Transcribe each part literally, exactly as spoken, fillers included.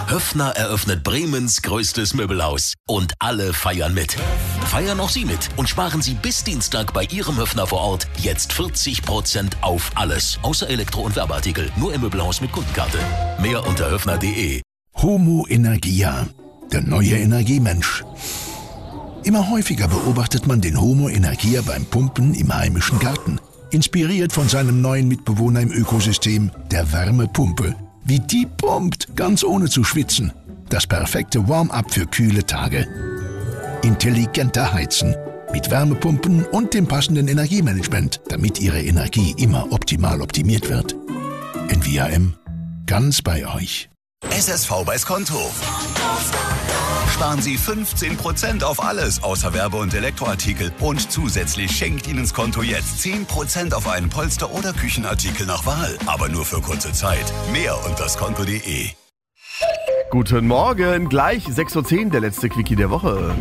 Höffner eröffnet Bremens größtes Möbelhaus. Und alle feiern mit. Feiern auch Sie mit und sparen Sie bis Dienstag bei Ihrem Höffner vor Ort jetzt vierzig Prozent auf alles. Außer Elektro- und Werbeartikel. Nur im Möbelhaus mit Kundenkarte. Mehr unter höffner punkt de. Homo Energia, der neue Energiemensch. Immer häufiger beobachtet man den Homo Energia beim Pumpen im heimischen Garten. Inspiriert von seinem neuen Mitbewohner im Ökosystem, der Wärmepumpe. Wie die pumpt, ganz ohne zu schwitzen. Das perfekte Warm-up für kühle Tage. Intelligenter Heizen. Mit Wärmepumpen und dem passenden Energiemanagement, damit Ihre Energie immer optimal optimiert wird. N V A M. Ganz bei euch. S S V bei Skonto. Sparen Sie fünfzehn Prozent auf alles außer Werbe- und Elektroartikel. Und zusätzlich schenkt Ihnen Skonto jetzt zehn Prozent auf einen Polster- oder Küchenartikel nach Wahl. Aber nur für kurze Zeit. Mehr unter skonto punkt de. Guten Morgen, gleich sechs Uhr zehn, der letzte Quickie der Woche.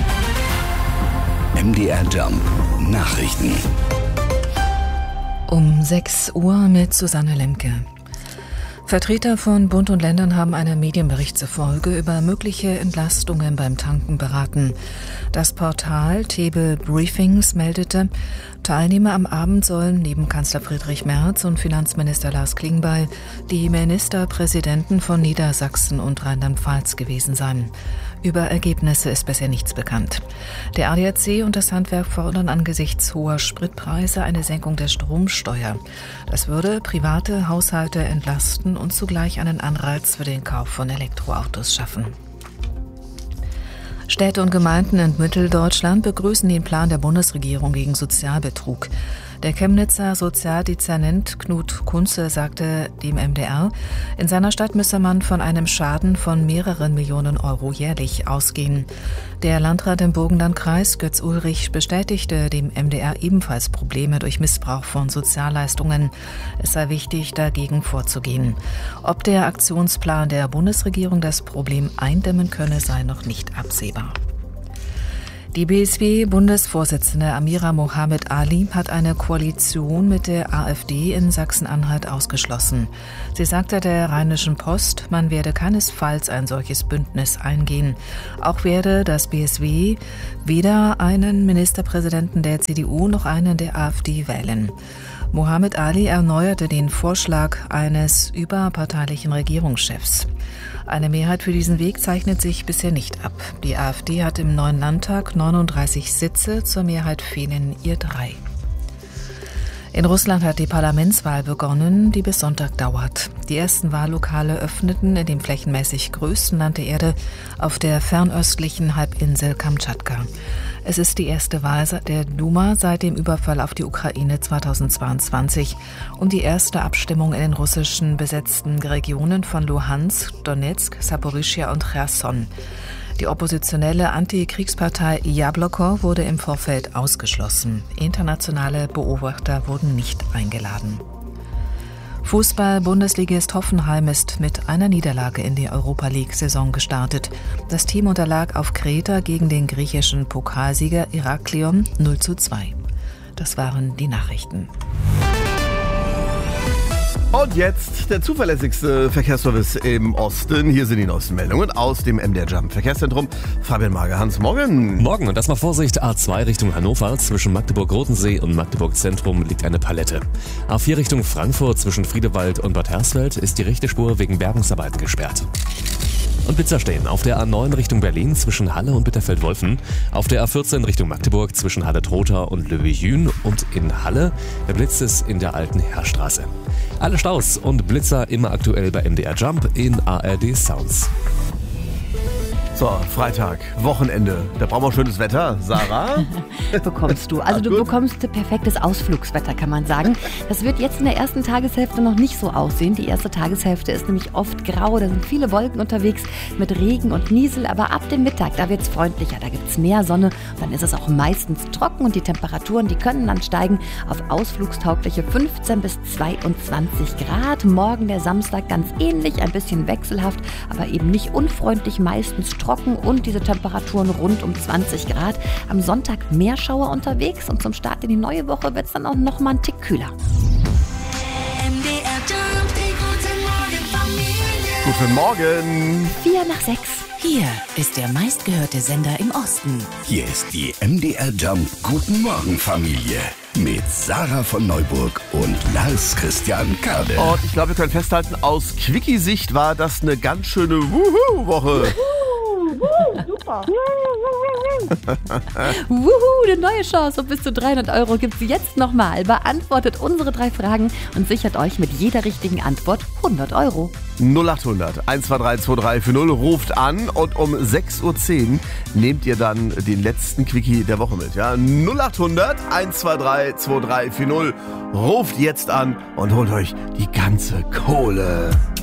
M D R Jump Nachrichten. Um sechs Uhr mit Susanne Lemke. Vertreter von Bund und Ländern haben einem Medienbericht zufolge über mögliche Entlastungen beim Tanken beraten. Das Portal Table Briefings meldete, Teilnehmer am Abend sollen neben Kanzler Friedrich Merz und Finanzminister Lars Klingbeil die Ministerpräsidenten von Niedersachsen und Rheinland-Pfalz gewesen sein. Über Ergebnisse ist bisher nichts bekannt. Der A D A C und das Handwerk fordern angesichts hoher Spritpreise eine Senkung der Stromsteuer. Das würde private Haushalte entlasten und zugleich einen Anreiz für den Kauf von Elektroautos schaffen. Städte und Gemeinden in Mitteldeutschland begrüßen den Plan der Bundesregierung gegen Sozialbetrug. Der Chemnitzer Sozialdezernent Knut Kunze sagte dem M D R, in seiner Stadt müsse man von einem Schaden von mehreren Millionen Euro jährlich ausgehen. Der Landrat im Burgenlandkreis, Götz Ulrich, bestätigte dem M D R ebenfalls Probleme durch Missbrauch von Sozialleistungen. Es sei wichtig, dagegen vorzugehen. Ob der Aktionsplan der Bundesregierung das Problem eindämmen könne, sei noch nicht absehbar. Die B S W-Bundesvorsitzende Amira Mohamed Ali hat eine Koalition mit der AfD in Sachsen-Anhalt ausgeschlossen. Sie sagte der Rheinischen Post, man werde keinesfalls ein solches Bündnis eingehen. Auch werde das B S W weder einen Ministerpräsidenten der C D U noch einen der AfD wählen. Mohamed Ali erneuerte den Vorschlag eines überparteilichen Regierungschefs. Eine Mehrheit für diesen Weg zeichnet sich bisher nicht ab. Die AfD hat im neuen Landtag neununddreißig Sitze, zur Mehrheit fehlen ihr drei. In Russland hat die Parlamentswahl begonnen, die bis Sonntag dauert. Die ersten Wahllokale öffneten in dem flächenmäßig größten Land der Erde auf der fernöstlichen Halbinsel Kamtschatka. Es ist die erste Wahl der Duma seit dem Überfall auf die Ukraine zweitausendzweiundzwanzig und die erste Abstimmung in den russischen besetzten Regionen von Luhansk, Donetsk, Saporischschja und Cherson. Die oppositionelle Antikriegspartei Jabloko wurde im Vorfeld ausgeschlossen. Internationale Beobachter wurden nicht eingeladen. Fußball-Bundesligist Hoffenheim ist mit einer Niederlage in die Europa-League-Saison gestartet. Das Team unterlag auf Kreta gegen den griechischen Pokalsieger Heraklion null zu zwei. Das waren die Nachrichten. Und jetzt der zuverlässigste Verkehrsservice im Osten. Hier sind die neuesten Meldungen aus dem M D R Jump Verkehrszentrum. Fabian Magerhans, morgen. Morgen und erstmal Vorsicht, A zwei Richtung Hannover. Zwischen Magdeburg-Rodensee und Magdeburg-Zentrum liegt eine Palette. A vier Richtung Frankfurt zwischen Friedewald und Bad Hersfeld ist die rechte Spur wegen Bergungsarbeiten gesperrt. Und Blitzer stehen auf der A neun Richtung Berlin zwischen Halle und Bitterfeld-Wolfen, auf der A vierzehn Richtung Magdeburg zwischen Halle-Trotha und Löwe-Jühn und in Halle. Der Blitz ist in der alten Heerstraße. Alle Staus und Blitzer immer aktuell bei M D R Jump in A R D Sounds. So, Freitag, Wochenende. Da brauchen wir schönes Wetter. Sarah? Bekommst du. Also du bekommst perfektes Ausflugswetter, kann man sagen. Das wird jetzt in der ersten Tageshälfte noch nicht so aussehen. Die erste Tageshälfte ist nämlich oft grau. Da sind viele Wolken unterwegs mit Regen und Niesel. Aber ab dem Mittag, da wird es freundlicher. Da gibt es mehr Sonne. Dann ist es auch meistens trocken und die Temperaturen, die können dann steigen auf ausflugstaugliche fünfzehn bis zweiundzwanzig Grad. Morgen der Samstag ganz ähnlich, ein bisschen wechselhaft, aber eben nicht unfreundlich, meistens trocken. Trocken und diese Temperaturen rund um zwanzig Grad. Am Sonntag mehr Schauer unterwegs und zum Start in die neue Woche wird es dann auch noch mal einen Tick kühler. M D R Jump, die gute Morgen Familie. Guten Morgen. Vier nach sechs. Hier ist der meistgehörte Sender im Osten. Hier ist die M D R Jump Guten Morgen Familie mit Sarah von Neuburg und Lars Christian Kade. Und ich glaube, wir können festhalten, aus Quickie-Sicht war das eine ganz schöne Wuhu-Woche. Super. Wuhu, eine neue Chance und bis zu dreihundert Euro gibt es jetzt nochmal. Beantwortet unsere drei Fragen und sichert euch mit jeder richtigen Antwort hundert Euro. null acht hundert eins zwei drei zwei drei vier null ruft an und um sechs Uhr zehn nehmt ihr dann den letzten Quickie der Woche mit. Ja? null acht hundert eins zwei drei zwei drei vier null ruft jetzt an und holt euch die ganze Kohle.